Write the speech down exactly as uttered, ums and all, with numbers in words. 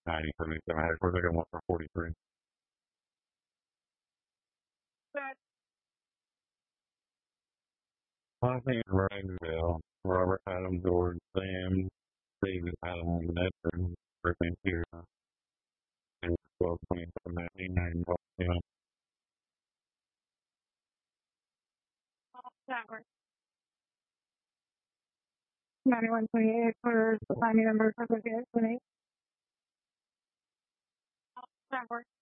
ninety, seventy-seven. Of course, I got one for forty-three. Well, I think Ragdale, Robert Adam, George, Sam, David Adam, Nedford, everything here. And twelve, twenty-seven, nineteen, ninety, you know. ninety-one twenty-eight for the finding number for the